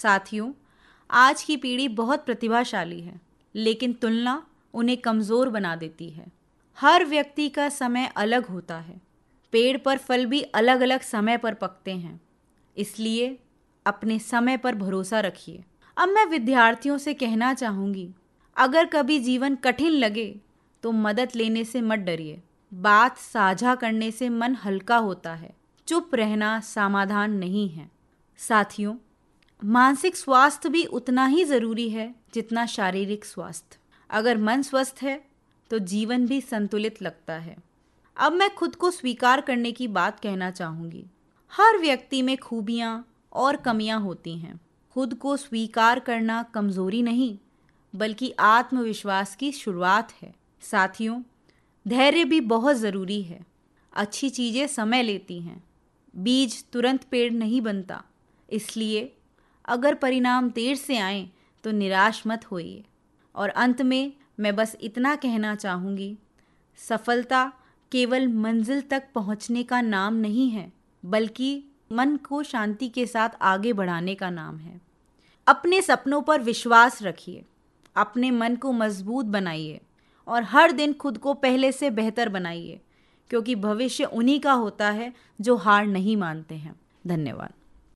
साथियों, आज की पीढ़ी बहुत प्रतिभाशाली है, लेकिन तुलना उन्हें कमज़ोर बना देती है। हर व्यक्ति का समय अलग होता है। पेड़ पर फल भी अलग अलग समय पर पकते हैं, इसलिए अपने समय पर भरोसा रखिए। अब मैं विद्यार्थियों से कहना चाहूँगी, अगर कभी जीवन कठिन लगे तो मदद लेने से मत डरिए। बात साझा करने से मन हल्का होता है। चुप रहना समाधान नहीं है। साथियों, मानसिक स्वास्थ्य भी उतना ही ज़रूरी है जितना शारीरिक स्वास्थ्य। अगर मन स्वस्थ है तो जीवन भी संतुलित लगता है। अब मैं खुद को स्वीकार करने की बात कहना चाहूँगी। हर व्यक्ति में खूबियाँ और कमियाँ होती हैं। खुद को स्वीकार करना कमज़ोरी नहीं, बल्कि आत्मविश्वास की शुरुआत है। साथियों, धैर्य भी बहुत ज़रूरी है। अच्छी चीज़ें समय लेती हैं। बीज तुरंत पेड़ नहीं बनता, इसलिए अगर परिणाम देर से आए तो निराश मत होइए। और अंत में मैं बस इतना कहना चाहूँगी, सफलता केवल मंजिल तक पहुँचने का नाम नहीं है, बल्कि मन को शांति के साथ आगे बढ़ाने का नाम है। अपने सपनों पर विश्वास रखिए, अपने मन को मजबूत बनाइए और हर दिन खुद को पहले से बेहतर बनाइए, क्योंकि भविष्य उन्हीं का होता है जो हार नहीं मानते हैं। धन्यवाद।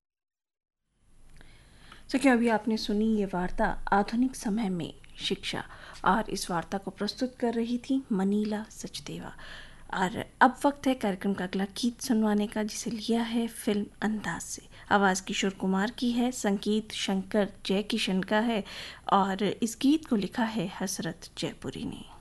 तो क्या अभी आपने सुनी ये वार्ता आधुनिक समय में शिक्षा, और इस वार्ता को प्रस्तुत कर रही थी मनीला सचदेवा। और अब वक्त है कार्यक्रम का अगला गीत सुनवाने का, जिसे लिया है फिल्म अंदाज से। आवाज़ किशोर कुमार की है, संगीत शंकर जयकिशन का है और इस गीत को लिखा है हसरत जयपुरी ने।